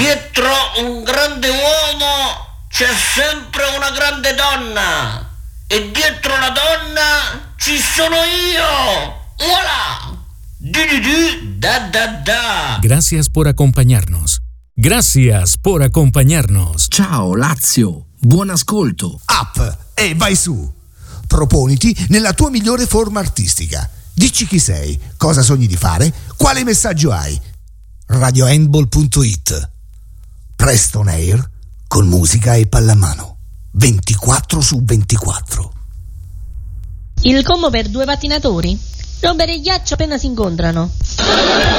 Dietro un grande uomo c'è sempre una grande donna e dietro la donna ci sono io. Voilà. Da. Gracias por acompañarnos. Gracias por acompañarnos. Ciao Lazio, buon ascolto. Up e vai su. Proponiti nella tua migliore forma artistica. Dici chi sei, cosa sogni di fare, quale messaggio hai. radiohandball.it. Presto on air con musica e pallamano 24/24. Il combo per due pattinatori? Rompere il ghiaccio appena si incontrano.